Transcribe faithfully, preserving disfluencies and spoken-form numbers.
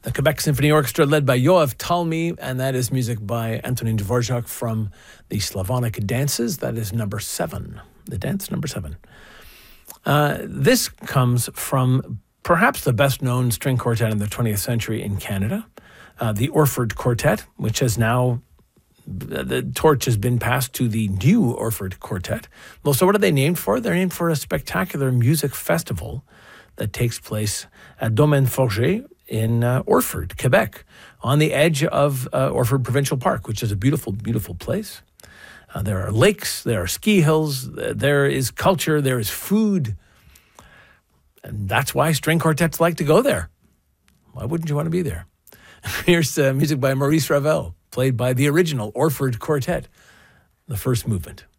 The Quebec Symphony Orchestra led by Yoav Talmi, and that is music by Antonin Dvorak from the Slavonic Dances. That is number seven, the dance number seven. Uh, this comes from perhaps the best-known string quartet in the twentieth century in Canada, uh, the Orford Quartet, which has now, the torch has been passed to the new Orford Quartet. Well, so what are they named for? They're named for a spectacular music festival that takes place at Domaine Forger in uh, Orford, Quebec, on the edge of uh, Orford Provincial Park, which is a beautiful, beautiful place. Uh, there are lakes, there are ski hills, there is culture, there is food. And that's why string quartets like to go there. Why wouldn't you want to be there? Here's uh, music by Maurice Ravel, played by the original Orford Quartet, the first movement.